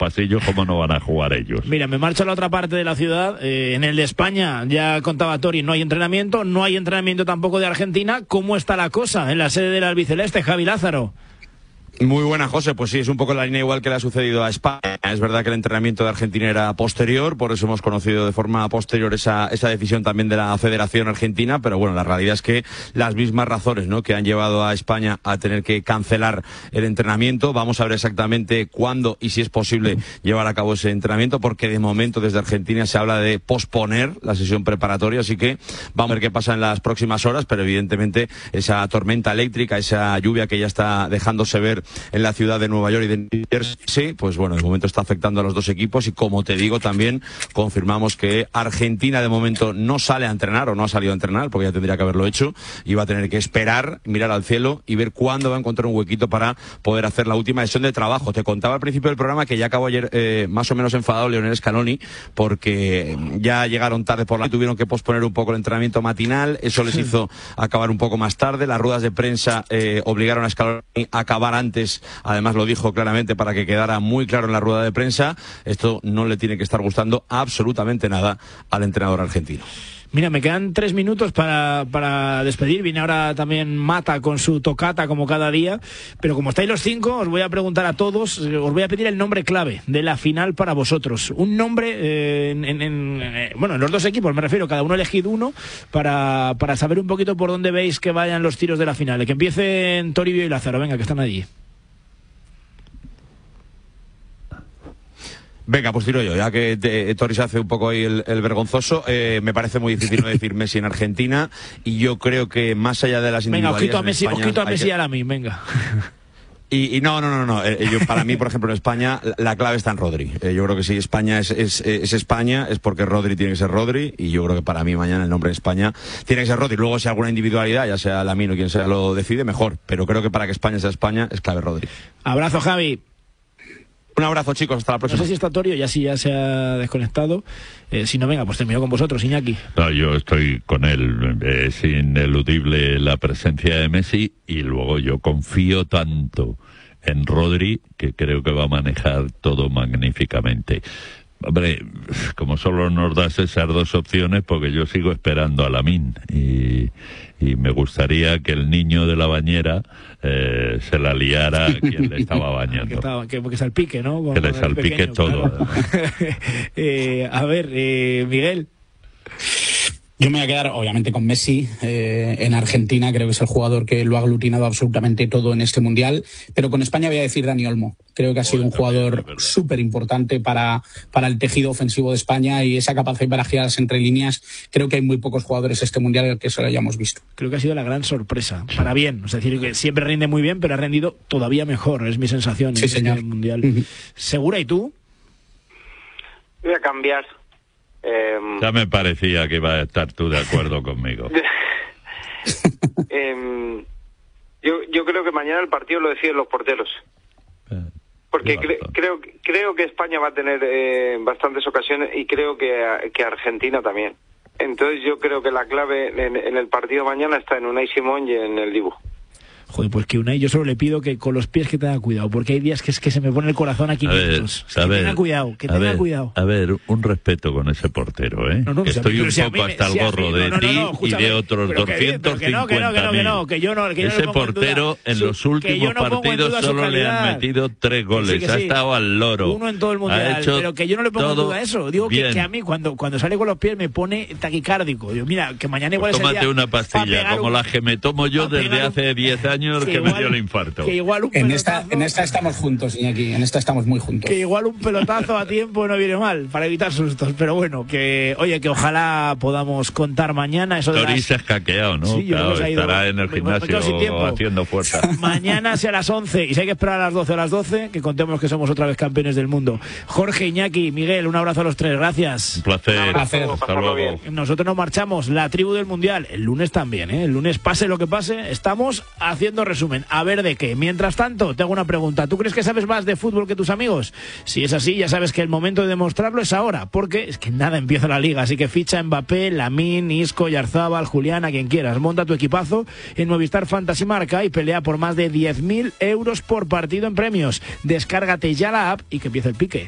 pasillos, ¿cómo no van a jugar ellos? Mira, me marcho a la otra parte de la ciudad. En el de España, ya contaba Tori, no hay entrenamiento tampoco de Argentina. ¿Cómo está la cosa en la sede del albiceleste, Javi Lázaro? Muy buena, José. Pues sí, es un poco la línea igual que le ha sucedido a España. Es verdad que el entrenamiento de Argentina era posterior, por eso hemos conocido de forma posterior esa decisión también de la Federación Argentina, pero bueno, la realidad es que las mismas razones, ¿no?, que han llevado a España a tener que cancelar el entrenamiento. Vamos a ver exactamente cuándo y si es posible llevar a cabo ese entrenamiento, porque de momento desde Argentina se habla de posponer la sesión preparatoria, así que vamos a ver qué pasa en las próximas horas, pero evidentemente esa tormenta eléctrica, esa lluvia que ya está dejándose ver en la ciudad de Nueva York y de New Jersey, pues bueno, de momento está afectando a los dos equipos y, como te digo, también confirmamos que Argentina de momento no sale a entrenar, o no ha salido a entrenar, porque ya tendría que haberlo hecho, y va a tener que esperar, mirar al cielo y ver cuándo va a encontrar un huequito para poder hacer la última sesión de trabajo. Te contaba al principio del programa que ya acabó ayer más o menos enfadado Lionel Scaloni, porque ya llegaron tarde por la noche, tuvieron que posponer un poco el entrenamiento matinal, eso les hizo acabar un poco más tarde, las ruedas de prensa obligaron a Scaloni a acabar antes. Además lo dijo claramente para que quedara muy claro en la rueda de prensa. Esto no le tiene que estar gustando absolutamente nada al entrenador argentino. Mira, me quedan 3 minutos para despedir. Viene ahora también Mata con su tocata como cada día. Pero como estáis los 5, os voy a preguntar a todos, os voy a pedir el nombre clave de la final para vosotros. Un nombre, bueno, en los dos equipos me refiero, cada uno elegid uno para saber un poquito por dónde veis que vayan los tiros de la final. Que empiecen Toribio y Lázaro, venga, que están allí. Venga, pues tiro yo, ya que Tori se hace un poco ahí el vergonzoso. Me parece muy difícil no decir Messi en Argentina, y yo creo que más allá de las individualidades... Venga, ojito a Messi y a Lamine, venga. Y no. Para mí, por ejemplo, en España, la clave está en Rodri. Yo creo que si España es España, es porque Rodri tiene que ser Rodri, y yo creo que para mí mañana el nombre de España tiene que ser Rodri. Luego, si alguna individualidad, ya sea Lamine o quien sea, lo decide, mejor. Pero creo que para que España sea España, es clave Rodri. Abrazo, Javi. Un abrazo, chicos, hasta la próxima. No sé si está Torio, ya se ha desconectado. Si no, venga, pues termino con vosotros, Iñaki. No, yo estoy con él. Es ineludible la presencia de Messi, y luego yo confío tanto en Rodri que creo que va a manejar todo magníficamente. Hombre, como solo nos das esas dos opciones, porque yo sigo esperando a Lamine, y me gustaría que el niño de la bañera se la liara a quien le estaba bañando. Que salpique, ¿no? Que le salpique pequeño, todo. Claro. A ver, Miguel. Yo me voy a quedar, obviamente, con Messi. En Argentina creo que es el jugador que lo ha aglutinado absolutamente todo en este Mundial. Pero con España voy a decir Dani Olmo. Creo que ha sido un jugador súper importante para el tejido ofensivo de España, y esa capacidad para girar entre líneas. Creo que hay muy pocos jugadores este Mundial que eso lo hayamos visto. Creo que ha sido la gran sorpresa. Para bien. Es decir, que siempre rinde muy bien, pero ha rendido todavía mejor. Es mi sensación en este Mundial. ¿Segura? ¿Y tú? Voy a cambiar. Ya me parecía que iba a estar tú de acuerdo conmigo. Yo creo que mañana el partido lo deciden los porteros, porque creo que España va a tener bastantes ocasiones, y creo que Argentina también. Entonces yo creo que la clave en el partido mañana está en Unai Simón y en el Dibu. Joder, pues que Unai, yo solo le pido que con los pies que tenga cuidado, porque hay días que es que se me pone el corazón aquí. Tenga cuidado, tenga cuidado. A ver, un respeto con ese portero, ¿eh? Que estoy un poco hasta el gorro de ti y de otros 250.000. Ese portero en los últimos partidos solo le han metido 3 goles. Ha estado al loro. Uno en todo el Mundial, pero que yo no le pongo en duda eso. Digo que a mí cuando sale con los pies me pone taquicárdico. Digo, mira, que mañana igual pues tómate una pastilla, como la que me tomo yo desde hace 10 años. Que me dio el infarto. Que igual un pelotazo, en esta estamos juntos, Iñaki. En esta estamos muy juntos. Que igual un pelotazo a tiempo no viene mal, para evitar sustos. Pero bueno, que ojalá podamos contar mañana eso de Tori se ha escaqueado, ¿no? Sí, claro, estará en el gimnasio haciendo fuerza. Mañana sea a las 11, y si hay que esperar a las 12, que contemos que somos otra vez campeones del mundo. Jorge, Iñaki, Miguel, un abrazo a los 3, gracias. Un placer. Hasta luego. Nosotros nos marchamos, la tribu del Mundial, el lunes también, ¿eh? El lunes, pase lo que pase, estamos haciendo resumen, a ver de qué. Mientras tanto, te hago una pregunta. ¿Tú crees que sabes más de fútbol que tus amigos? Si es así, ya sabes que el momento de demostrarlo es ahora, porque es que nada empieza la liga, así que ficha Mbappé, Lamine, Isco, Yarzábal, Julián, a quien quieras. Monta tu equipazo en Movistar Fantasy Marca y pelea por más de 10.000 euros por partido en premios. Descárgate ya la app y que empiece el pique.